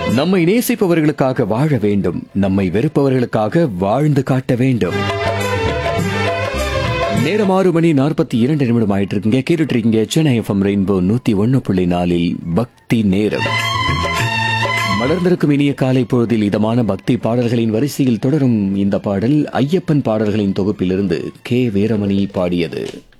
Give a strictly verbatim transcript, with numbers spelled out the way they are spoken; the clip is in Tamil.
நம்மை நேசிப்பவர்களுக்காக வாழ வேண்டும், நம்மை வெறுப்பவர்களுக்காக வாழ்ந்து காட்ட வேண்டும். நேரம் ஆறு மணி நாற்பத்தி இரண்டு நிமிடம் ஆயிட்டு இருக்குங்க. கேட்டுட்டு இருக்கீங்க சென்னை எஃப்எம் ரெயின்போ நூத்தி ஒன்னு புள்ளி நாலில் பக்தி நேரம். மலர்ந்திருக்கும் இனிய காலை பொழுதில் இதமான பக்தி பாடல்களின் வரிசையில் தொடரும் இந்த பாடல் ஐயப்பன் பாடல்களின் தொகுப்பிலிருந்து கே வீரமணி பாடியது.